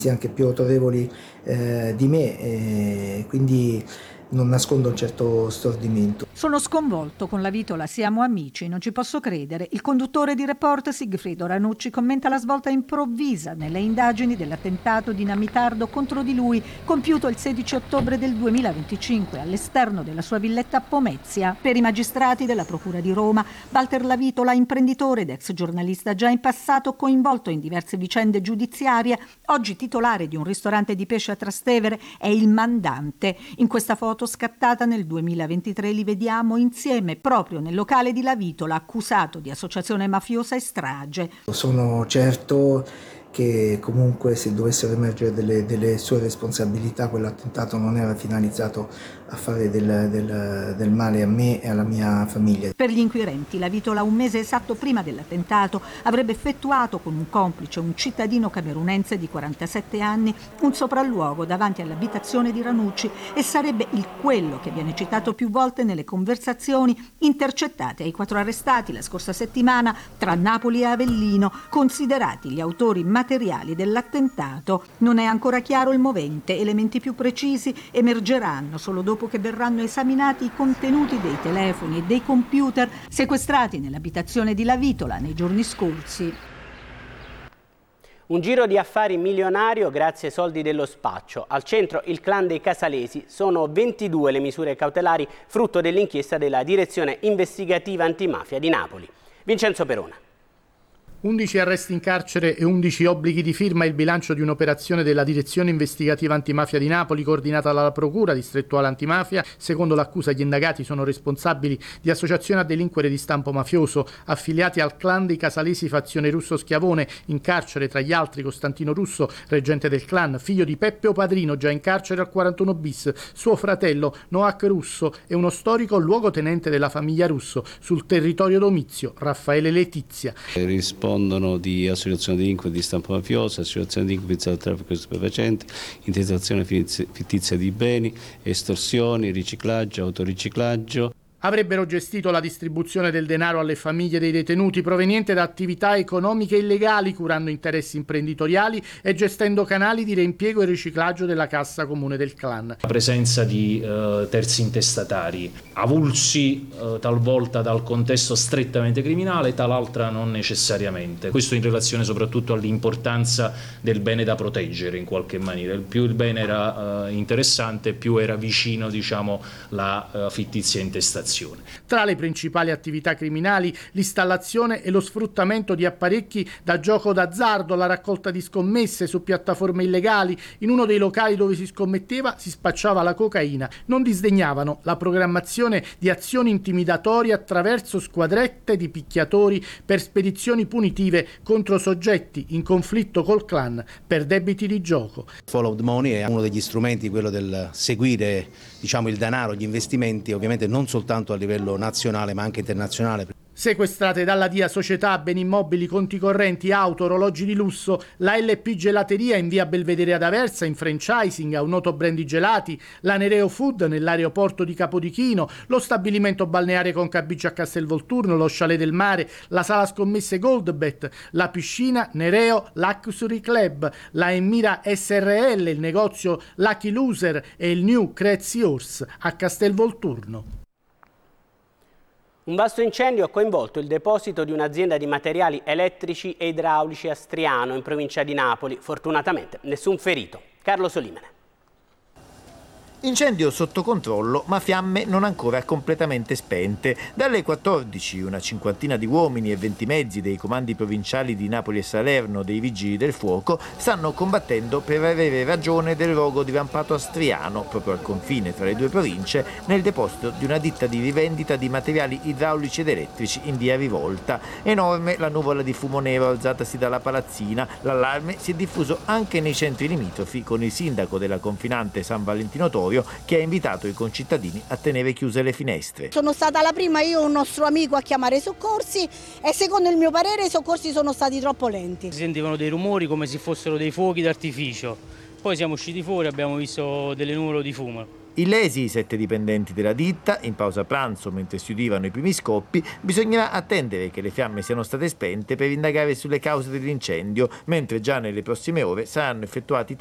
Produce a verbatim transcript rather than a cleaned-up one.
anche più autorevoli eh, di me, eh, quindi non nascondo un certo stordimento. Sono sconvolto con la Vitola, siamo amici, non ci posso credere. Il conduttore di Report, Sigfrido Ranucci, commenta la svolta improvvisa nelle indagini dell'attentato dinamitardo contro di lui compiuto il sedici ottobre del duemilaventicinque all'esterno della sua villetta a Pomezia. Per i magistrati della Procura di Roma, Walter La Vitola, imprenditore ed ex giornalista già in passato coinvolto in diverse vicende giudiziarie, oggi titolare di un ristorante di pesce a Trastevere, è il mandante. In questa foto scattata nel duemilaventitré li vediamo insieme proprio nel locale di La Vitola, accusato di associazione mafiosa e strage. Sono certo che comunque se dovessero emergere delle, delle sue responsabilità, quell'attentato non era finalizzato a fare del, del, del male a me e alla mia famiglia. Per gli inquirenti, La Vitola un mese esatto prima dell'attentato avrebbe effettuato con un complice, un cittadino camerunense di quarantasette anni, un sopralluogo davanti all'abitazione di Ranucci e sarebbe il quello che viene citato più volte nelle conversazioni intercettate ai quattro arrestati la scorsa settimana tra Napoli e Avellino, considerati gli autori materiali dell'attentato. Non è ancora chiaro il movente, elementi più precisi emergeranno solo dopo che verranno esaminati i contenuti dei telefoni e dei computer sequestrati nell'abitazione di La Vitola nei giorni scorsi. Un giro di affari milionario grazie ai soldi dello spaccio. Al centro il clan dei Casalesi. Sono ventidue le misure cautelari frutto dell'inchiesta della Direzione Investigativa Antimafia di Napoli. Vincenzo Perona. undici arresti in carcere e undici obblighi di firma è il bilancio di un'operazione della Direzione Investigativa Antimafia di Napoli coordinata dalla Procura Distrettuale Antimafia. Secondo l'accusa gli indagati sono responsabili di associazione a delinquere di stampo mafioso affiliati al clan dei Casalesi fazione Russo Schiavone. In carcere tra gli altri Costantino Russo, reggente del clan, figlio di Peppe Padrino, già in carcere al quarantuno bis, suo fratello Noac Russo e uno storico luogotenente della famiglia Russo sul territorio domizio, Raffaele Letizia. Rispondo di associazione di delinquenti di stampo mafioso, associazione di delinquenti al traffico di stupefacenti, intentazione fittizia di beni, estorsioni, riciclaggio, autoriciclaggio. Avrebbero gestito la distribuzione del denaro alle famiglie dei detenuti proveniente da attività economiche illegali, curando interessi imprenditoriali e gestendo canali di reimpiego e riciclaggio della cassa comune del clan. La presenza di eh, terzi intestatari, avulsi eh, talvolta dal contesto strettamente criminale, tal'altra non necessariamente. Questo in relazione soprattutto all'importanza del bene da proteggere in qualche maniera. Più il bene era eh, interessante, più era vicino, diciamo, la eh, fittizia intestazione. Tra le principali attività criminali, l'installazione e lo sfruttamento di apparecchi da gioco d'azzardo, la raccolta di scommesse su piattaforme illegali. In uno dei locali dove si scommetteva si spacciava la cocaina. Non disdegnavano la programmazione di azioni intimidatorie attraverso squadrette di picchiatori per spedizioni punitive contro soggetti in conflitto col clan per debiti di gioco. Follow the money è uno degli strumenti, quello del seguire, diciamo, il denaro, gli investimenti, ovviamente non soltanto a livello nazionale ma anche internazionale. Sequestrate dalla D I A società, beni immobili, conti correnti, auto, orologi di lusso, la L P Gelateria in via Belvedere ad Aversa in franchising a un noto brand di gelati, la Nereo Food nell'aeroporto di Capodichino, lo stabilimento balneare con Cabice a Castelvolturno, lo chalet del mare, la sala scommesse Goldbet, la piscina Nereo Luxury Club, la Emira S R L, il negozio Lucky Loser e il New Crazy Horse a Castelvolturno. Un vasto incendio ha coinvolto il deposito di un'azienda di materiali elettrici e idraulici a Striano, in provincia di Napoli. Fortunatamente nessun ferito. Carlo Solimene. Incendio sotto controllo, ma fiamme non ancora completamente spente. Dalle quattordici una cinquantina di uomini e venti mezzi dei comandi provinciali di Napoli e Salerno dei Vigili del Fuoco stanno combattendo per avere ragione del rogo divampato a Striano, proprio al confine tra le due province, nel deposito di una ditta di rivendita di materiali idraulici ed elettrici in via Rivolta. Enorme la nuvola di fumo nero alzatasi dalla palazzina. L'allarme si è diffuso anche nei centri limitrofi, con il sindaco della confinante San Valentino Torio che ha invitato i concittadini a tenere chiuse le finestre. Sono stata la prima io e un nostro amico a chiamare i soccorsi e secondo il mio parere i soccorsi sono stati troppo lenti. Si sentivano dei rumori come se fossero dei fuochi d'artificio, poi siamo usciti fuori e abbiamo visto delle nuvole di fumo. Illesi i sette dipendenti della ditta. In pausa pranzo, mentre si udivano i primi scoppi, bisognerà attendere che le fiamme siano state spente per indagare sulle cause dell'incendio, mentre già nelle prossime ore saranno effettuati